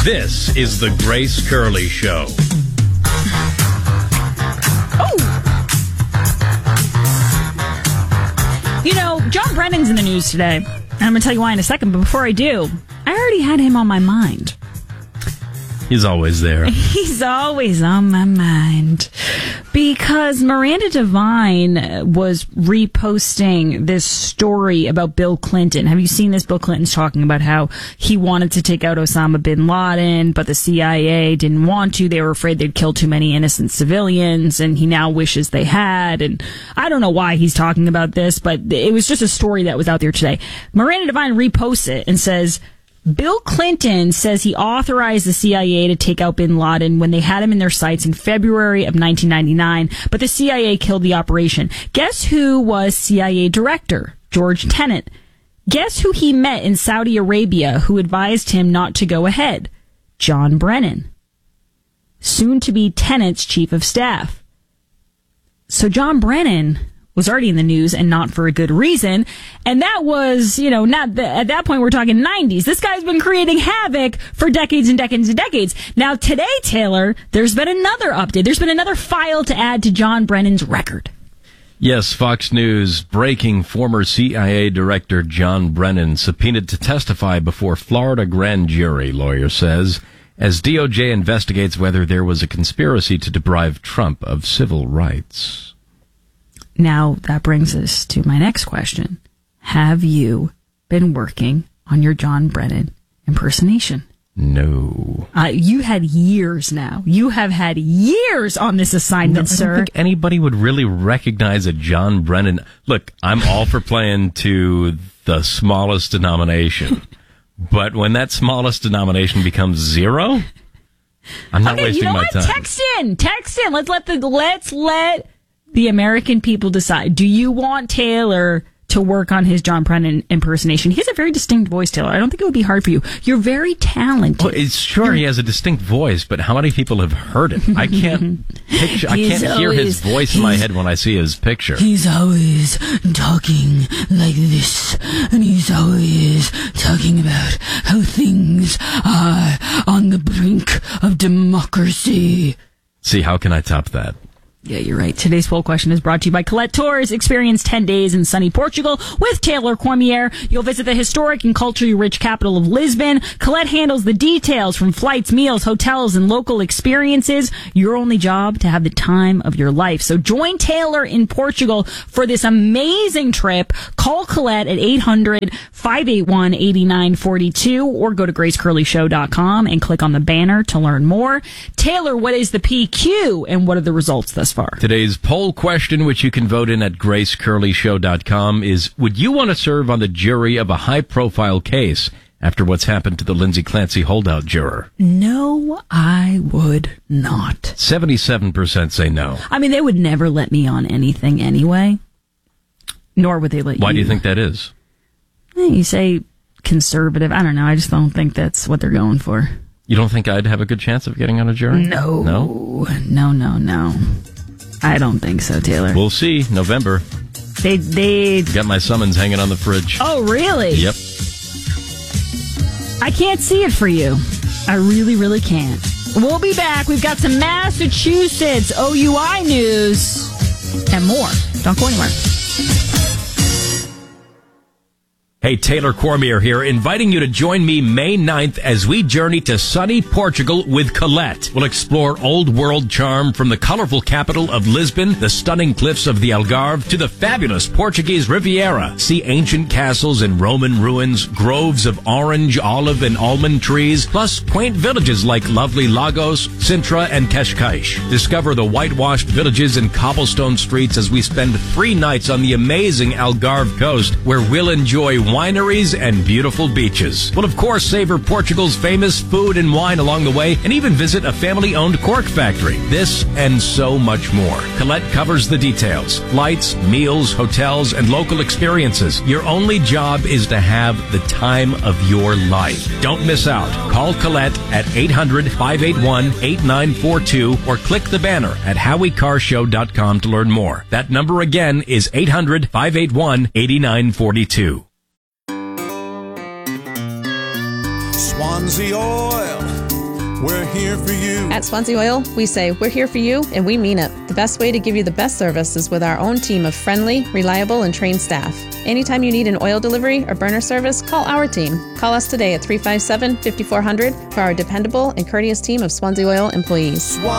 This is the Grace Curley Show. You know, John Brennan's in the news today. And I'm going to tell you why in a second, but before I do, I already had him on my mind. He's always there. He's always on my mind. Because Miranda Devine was reposting this story about Bill Clinton. Have you seen this? Bill Clinton's talking about how he wanted to take out Osama bin Laden, but the CIA didn't want to. They were afraid they'd kill too many innocent civilians, and he now wishes they had. And I don't know why he's talking about this, but it was just a story that was out there today. Miranda Devine reposts it and says, Bill Clinton says he authorized the CIA to take out bin Laden when they had him in their sights in February of 1999, but the CIA killed the operation. Guess who was CIA director? George Tenet. Guess who he met in Saudi Arabia who advised him not to go ahead? John Brennan, soon to be Tenet's chief of staff. So John Brennan was already in the news, and not for a good reason. And that was, at that point, we're talking 90s. This guy's been creating havoc for decades and decades and decades. Now, today, Taylor, there's been another update. There's been another file to add to John Brennan's record. Yes, Fox News breaking: former CIA Director John Brennan subpoenaed to testify before Florida grand jury, lawyer says, as DOJ investigates whether there was a conspiracy to deprive Trump of civil rights. Now, that brings us to my next question. Have you been working on your John Brennan impersonation? No. You had years now. You have had years on this assignment, sir. I don't think anybody would really recognize a John Brennan. Look, I'm all for playing to the smallest denomination. But when that smallest denomination becomes zero, I'm not wasting my time. Text in. Let's let the American people decide. Do you want Taylor to work on his John Brennan impersonation? He has a very distinct voice, Taylor. I don't think it would be hard for you. You're very talented. Well, it's sure he has a distinct voice, but how many people have heard it? I can't picture. I can't hear his voice in my head when I see his picture. He's always talking like this, and he's always talking about how things are on the brink of democracy. See, how can I top that? Yeah, you're right. Today's poll question is brought to you by Colette Tours. Experience 10 days in sunny Portugal with Taylor Cormier. You'll visit the historic and culturally rich capital of Lisbon. Colette handles the details from flights, meals, hotels, and local experiences. Your only job to have the time of your life. So join Taylor in Portugal for this amazing trip. Call Colette at 800-581-8942 or go to gracecurleyshow.com and click on the banner to learn more. Taylor, what is the PQ and what are the results thus far? Today's poll question, which you can vote in at gracecurleyshow.com, is: would you want to serve on the jury of a high-profile case after what's happened to the Lindsay Clancy holdout juror? No, I would not. 77% say no. I mean, they would never let me on anything anyway, nor would they let you. Why do you think that is? You say conservative. I don't know. I just don't think that's what they're going for. You don't think I'd have a good chance of getting on a jury? No. No? No. I don't think so, Taylor. We'll see. November. They got my summons hanging on the fridge. Oh, really? Yep. I can't see it for you. I really, really can't. We'll be back. We've got some Massachusetts OUI news and more. Don't go anywhere. Hey, Taylor Cormier here, inviting you to join me May 9th as we journey to sunny Portugal with Colette. We'll explore old world charm from the colorful capital of Lisbon, the stunning cliffs of the Algarve, to the fabulous Portuguese Riviera. See ancient castles and Roman ruins, groves of orange, olive, and almond trees, plus quaint villages like lovely Lagos, Sintra, and Cascais. Discover the whitewashed villages and cobblestone streets as we spend 3 nights on the amazing Algarve coast, where we'll enjoy wineries and beautiful beaches. We'll, of course, savor Portugal's famous food and wine along the way, and even visit a family-owned cork factory. This and so much more. Colette covers the details: flights, meals, hotels, and local experiences. Your only job is to have the time of your life. Don't miss out. Call Colette at 800-581-8942 or click the banner at HowieCarShow.com to learn more. That number again is 800-581-8942. Swansea Oil we're here for you. At Swansea Oil, we say we're here for you, and we mean it. The best way to give you the best service is with our own team of friendly, reliable, and trained staff. Anytime you need an oil delivery or burner service, call our team. Call us today at 357-5400 for our dependable and courteous team of Swansea Oil employees.